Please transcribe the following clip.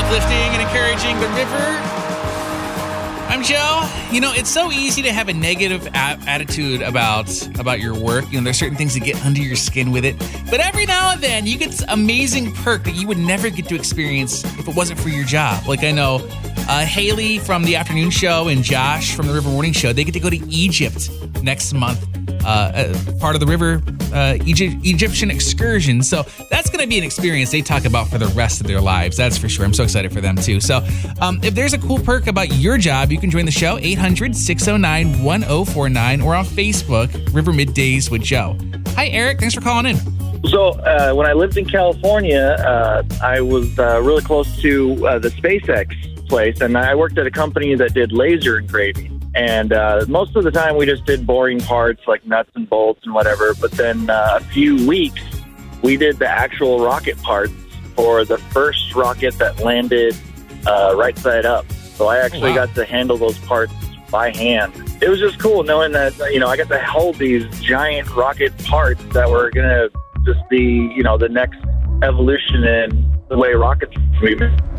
uplifting and encouraging the river. I'm Joe. You know, it's so easy to have a negative attitude about your work. You know, there's certain things that get under your skin with it. But every now and then, you get this amazing perk that you would never get to experience if it wasn't for your job. Like I know Haley from the afternoon show and Josh from the River Morning Show, they get to go to Egypt next month. Part of the river Egyptian excursion. So that's going to be an experience they talk about for the rest of their lives. That's for sure. I'm so excited for them too. So if there's a cool perk about your job, you can join the show, 800-609-1049, or on Facebook, River Middays with Joe. Hi, Eric. Thanks for calling in. So when I lived in California, I was really close to the SpaceX place, and I worked at a company that did laser engraving. And most of the time, we just did boring parts like nuts and bolts and whatever. But then a few weeks, we did the actual rocket parts for the first rocket that landed right side up. So I actually got to handle those parts by hand. It was just cool knowing that, you know, I got to hold these giant rocket parts that were going to just be, you know, the next evolution in the way rockets move.